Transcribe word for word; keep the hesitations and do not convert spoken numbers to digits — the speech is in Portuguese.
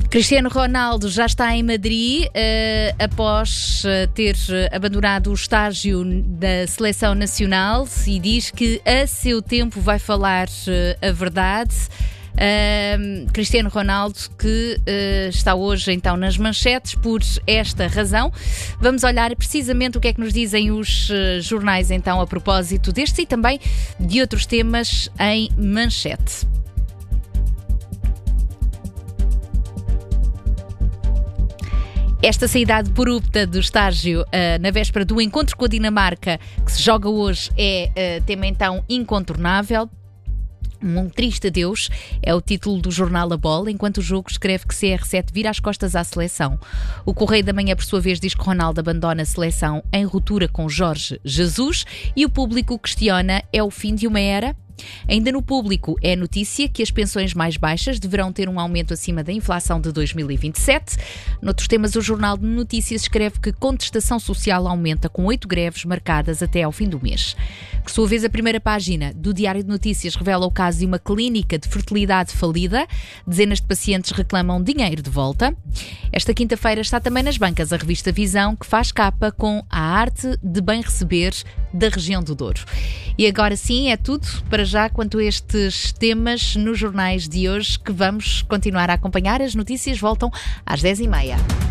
Cristiano Ronaldo já está em Madrid uh, após uh, ter abandonado o estágio da seleção nacional e diz que a seu tempo vai falar uh, a verdade. Uh, Cristiano Ronaldo que uh, está hoje então nas manchetes por esta razão. Vamos olhar precisamente o que é que nos dizem os uh, jornais então a propósito destes e também de outros temas em manchete. Esta saída abrupta do estágio uh, na véspera do encontro com a Dinamarca, que se joga hoje, é uh, tema então incontornável. Um triste adeus é o título do jornal A Bola, enquanto o jogo escreve que C R sete vira as costas à seleção. O Correio da Manhã, por sua vez, diz que Ronaldo abandona a seleção em ruptura com Jorge Jesus e o Público questiona: é o fim de uma era? Ainda no Público é a notícia que as pensões mais baixas deverão ter um aumento acima da inflação de dois mil e vinte e sete. Noutros temas, o Jornal de Notícias escreve que contestação social aumenta com oito greves marcadas até ao fim do mês. Por sua vez, a primeira página do Diário de Notícias revela o caso de uma clínica de fertilidade falida. Dezenas de pacientes reclamam dinheiro de volta. Esta quinta-feira está também nas bancas a revista Visão, que faz capa com a arte de bem receber da região do Douro. E agora sim, é tudo para já quanto a estes temas nos jornais de hoje, que vamos continuar a acompanhar. As notícias voltam às dez e meia.